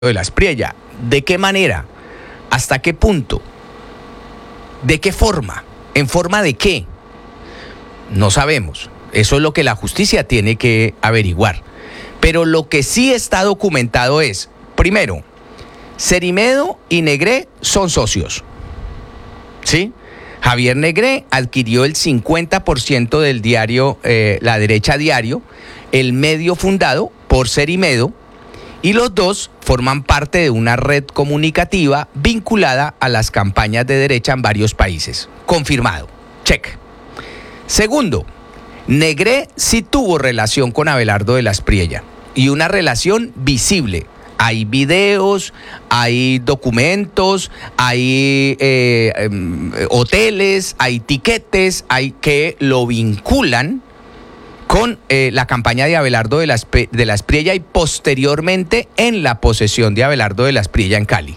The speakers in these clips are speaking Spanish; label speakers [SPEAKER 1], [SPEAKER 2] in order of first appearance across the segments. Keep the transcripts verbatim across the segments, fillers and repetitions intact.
[SPEAKER 1] de la Aspriella. ¿De qué manera? ¿Hasta qué punto? ¿De qué forma? ¿En forma de qué? No sabemos. Eso es lo que la justicia tiene que averiguar. Pero lo que sí está documentado es, primero, Cerimedo y Negré son socios. ¿Sí? Javier Negré adquirió el cincuenta por ciento del diario eh, La Derecha Diario, el medio fundado por Cerimedo, y los dos forman parte de una red comunicativa vinculada a las campañas de derecha en varios países. Confirmado. Check. Segundo, Negré sí tuvo relación con Abelardo de la Aspriella, y una relación visible. Hay videos, hay documentos, hay eh, eh, hoteles, hay tiquetes, hay que lo vinculan con eh, la campaña de Abelardo de la, de la Aspriella y posteriormente en la posesión de Abelardo de la Aspriella en Cali.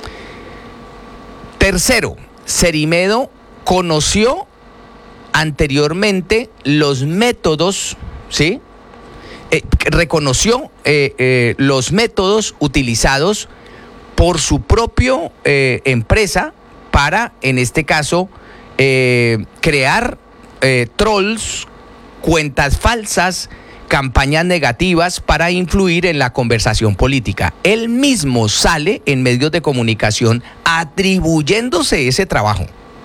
[SPEAKER 1] Tercero, Cerimedo conoció anteriormente los métodos, ¿sí? Eh, reconoció eh, eh, los métodos utilizados por su propia eh, empresa para, en este caso, eh, crear eh, trolls, cuentas falsas, campañas negativas para influir en la conversación política. Él mismo sale en medios de comunicación atribuyéndose ese trabajo,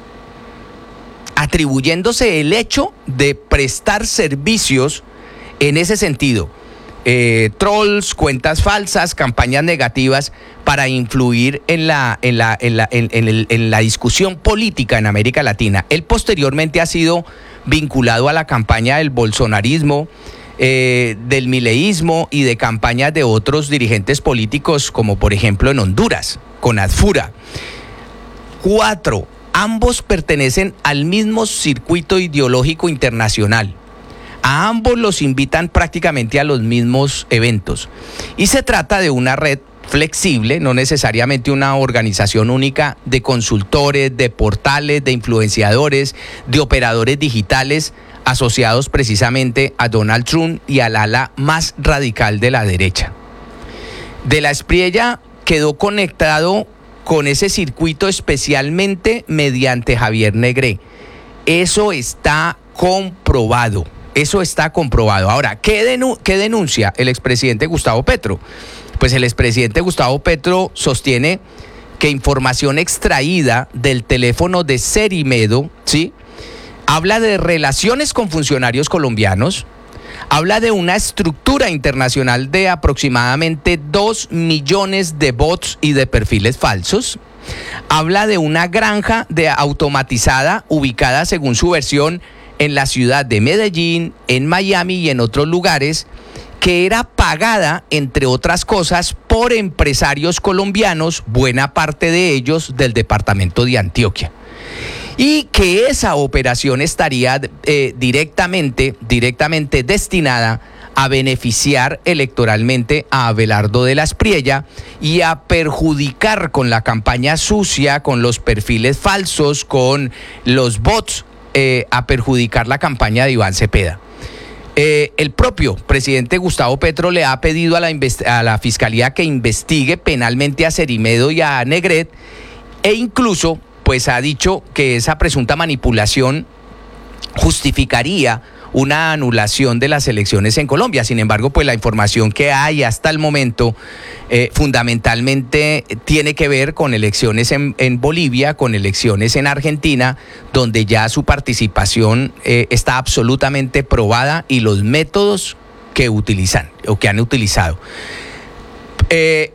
[SPEAKER 1] atribuyéndose el hecho de prestar servicios en ese sentido, eh, trolls, cuentas falsas, campañas negativas para influir en la, en, la, en, la, en, en, el, en la discusión política en América Latina. Él posteriormente ha sido vinculado a la campaña del bolsonarismo, eh, del mileísmo y de campañas de otros dirigentes políticos, como por ejemplo en Honduras, con Adfura. Cuatro, ambos pertenecen al mismo circuito ideológico internacional. A ambos los invitan prácticamente a los mismos eventos. Y se trata de una red flexible, no necesariamente una organización única, de consultores, de portales, de influenciadores, de operadores digitales asociados precisamente a Donald Trump y al ala más radical de la derecha. De la Aspriella quedó conectado con ese circuito especialmente mediante Javier Negré. Eso está comprobado. Eso está comprobado. Ahora, ¿qué, denun- qué denuncia el expresidente Gustavo Petro? Pues el expresidente Gustavo Petro sostiene que información extraída del teléfono de Cerimedo, ¿sí?, habla de relaciones con funcionarios colombianos, habla de una estructura internacional de aproximadamente dos millones de bots y de perfiles falsos, habla de una granja de automatizada ubicada, según su versión, en la ciudad de Medellín, en Miami y en otros lugares, que era pagada, entre otras cosas, por empresarios colombianos, buena parte de ellos del departamento de Antioquia. Y que esa operación estaría eh, directamente, directamente destinada a beneficiar electoralmente a Abelardo de la Aspriella y a perjudicar con la campaña sucia, con los perfiles falsos, con los bots, eh, a perjudicar la campaña de Iván Cepeda. Eh, el propio presidente Gustavo Petro le ha pedido a la, invest- a la Fiscalía que investigue penalmente a Cerimedo y a Negré, e incluso pues ha dicho que esa presunta manipulación justificaría una anulación de las elecciones en Colombia. Sin embargo, pues la información que hay hasta el momento eh, fundamentalmente tiene que ver con elecciones en, en Bolivia, con elecciones en Argentina, donde ya su participación eh, está absolutamente probada y los métodos que utilizan o que han utilizado. Eh,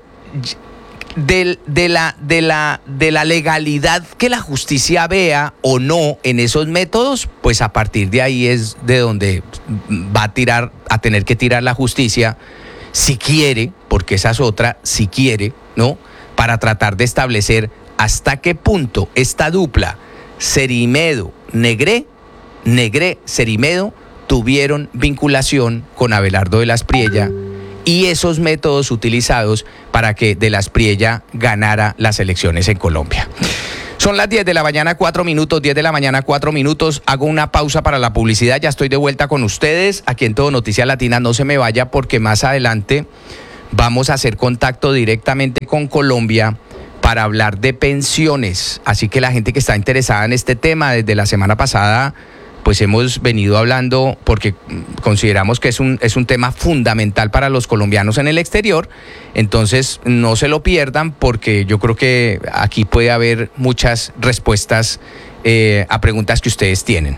[SPEAKER 1] De, de, la, de, la, de la legalidad que la justicia vea o no en esos métodos, pues a partir de ahí es de donde va a tirar, a tener que tirar la justicia, si quiere, porque esa es otra, si quiere, ¿no?, para tratar de establecer hasta qué punto esta dupla, Cerimedo, Negré, Negré, Cerimedo, tuvieron vinculación con Abelardo de la Aspriella y esos métodos utilizados para que de la Aspriella ganara las elecciones en Colombia. Son las diez de la mañana, cuatro minutos, diez de la mañana, cuatro minutos. Hago una pausa para la publicidad, ya estoy de vuelta con ustedes aquí en Todo Noticias Latina. No se me vaya porque más adelante vamos a hacer contacto directamente con Colombia para hablar de pensiones. Así que la gente que está interesada en este tema, desde la semana pasada, pues hemos venido hablando porque consideramos que es un, es un tema fundamental para los colombianos en el exterior. Entonces no se lo pierdan, porque yo creo que aquí puede haber muchas respuestas eh, a preguntas que ustedes tienen.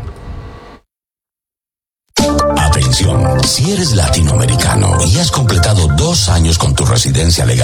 [SPEAKER 2] Atención, si eres latinoamericano y has completado dos años con tu residencia legal